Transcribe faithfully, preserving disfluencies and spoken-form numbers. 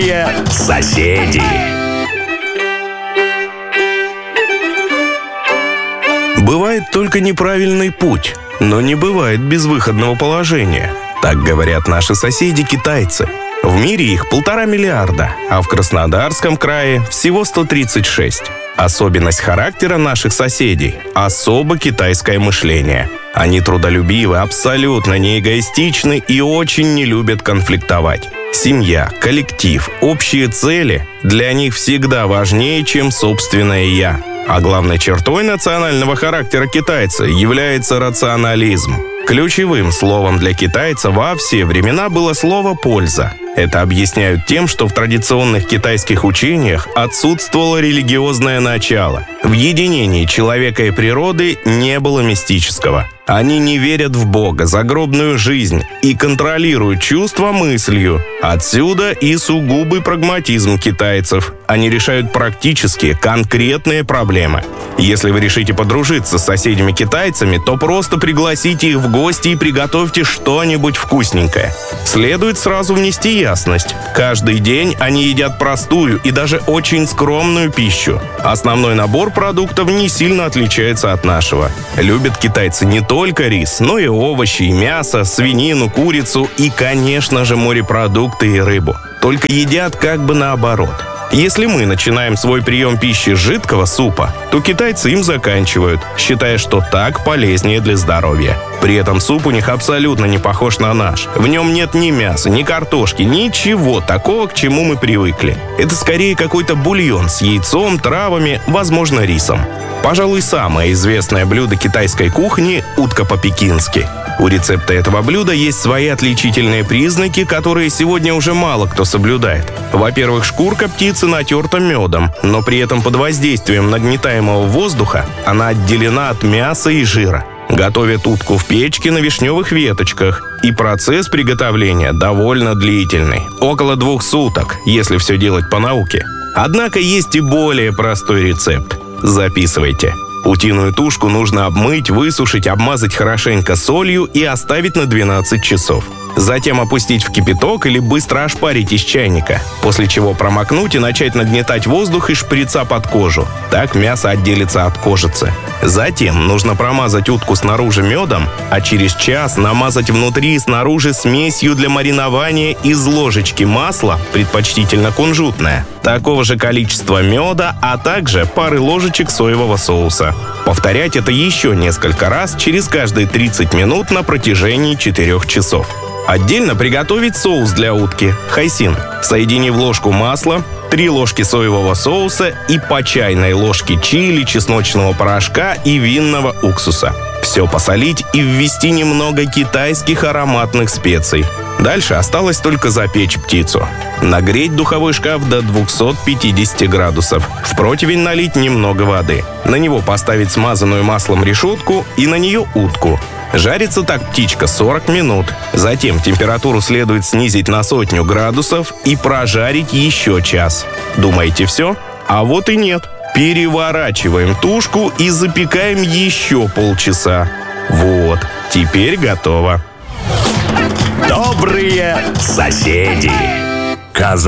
Добрые соседи. Бывает только неправильный путь, но не бывает безвыходного положения. Так говорят наши соседи-китайцы. В мире их полтора миллиарда, а в Краснодарском крае всего сто тридцать шесть. Особенность характера наших соседей – особо китайское мышление. Они трудолюбивы, абсолютно не эгоистичны и очень не любят конфликтовать. Семья, коллектив, общие цели для них всегда важнее, чем собственное «я». А главной чертой национального характера китайца является рационализм. Ключевым словом для китайца во все времена было слово «польза». Это объясняют тем, что в традиционных китайских учениях отсутствовало религиозное начало. В единении человека и природы не было мистического. Они не верят в Бога, загробную жизнь и контролируют чувства мыслью. Отсюда и сугубый прагматизм китайцев. Они решают практические, конкретные проблемы. Если вы решите подружиться с соседями-китайцами, то просто пригласите их в гости и приготовьте что-нибудь вкусненькое. Следует сразу внести ясность. Каждый день они едят простую и даже очень скромную пищу. Основной набор продуктов не сильно отличается от нашего. Любят китайцы не только рис, но и овощи, и мясо, свинину, курицу и, конечно же, морепродукты и рыбу. Только едят как бы наоборот. Если мы начинаем свой прием пищи с жидкого супа, то китайцы им заканчивают, считая, что так полезнее для здоровья. При этом суп у них абсолютно не похож на наш. В нем нет ни мяса, ни картошки, ничего такого, к чему мы привыкли. Это скорее какой-то бульон с яйцом, травами, возможно, рисом. Пожалуй, самое известное блюдо китайской кухни – утка по-пекински. У рецепта этого блюда есть свои отличительные признаки, которые сегодня уже мало кто соблюдает. Во-первых, шкурка птицы натерта медом, но при этом под воздействием нагнетаемого воздуха она отделена от мяса и жира. Готовят утку в печке на вишневых веточках, и процесс приготовления довольно длительный – около двух суток, если все делать по науке. Однако есть и более простой рецепт. Записывайте. Утиную тушку нужно обмыть, высушить, обмазать хорошенько солью и оставить на двенадцать часов. Затем опустить в кипяток или быстро ошпарить из чайника, после чего промокнуть и начать нагнетать воздух из шприца под кожу. Так мясо отделится от кожицы. Затем нужно промазать утку снаружи медом, а через час намазать внутри и снаружи смесью для маринования из ложечки масла, предпочтительно кунжутное, такого же количества меда, а также пары ложечек соевого соуса. Повторять это еще несколько раз через каждые тридцать минут на протяжении четырёх часов. Отдельно приготовить соус для утки – хайсин. Соединив ложку масла, три ложки соевого соуса и по чайной ложке чили, чесночного порошка и винного уксуса. Все посолить и ввести немного китайских ароматных специй. Дальше осталось только запечь птицу. Нагреть духовой шкаф до двухсот пятидесяти градусов. В противень налить немного воды. На него поставить смазанную маслом решетку и на нее утку. Жарится так птичка сорок минут. Затем температуру следует снизить на сотню градусов и прожарить еще час. Думаете, все? А вот и нет. Переворачиваем тушку и запекаем еще полчаса. Вот, теперь готово. Добрые соседи. Каза.